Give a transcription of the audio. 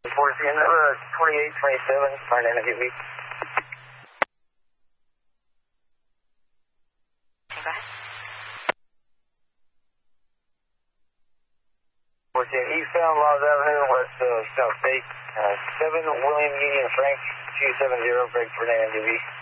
Number 2827, find NWB. Go ahead. 14 eastbound Laws Avenue, west of South State, 7 William Union Frank, 270, break for NWB.